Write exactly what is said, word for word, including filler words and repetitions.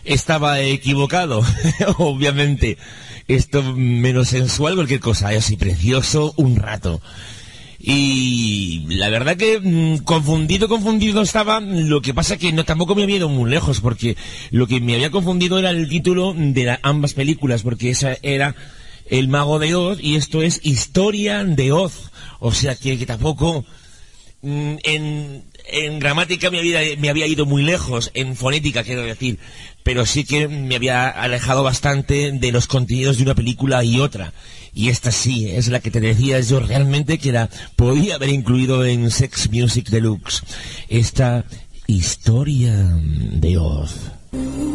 estaba equivocado, obviamente. Esto menos sensual, cualquier cosa, así precioso, un rato. Y la verdad que mmm, confundido, confundido estaba. Lo que pasa que no, tampoco me había ido muy lejos, porque lo que me había confundido era el título de la, ambas películas, porque esa era El Mago de Oz y esto es Historia de Oz. O sea que, que tampoco mmm, en, en gramática me había, me había ido muy lejos, en fonética quiero decir, pero sí que me había alejado bastante de los contenidos de una película y otra. Y esta sí, es la que te decía yo realmente que la podía haber incluido en Sex Music Deluxe. Esta Historia de Oz.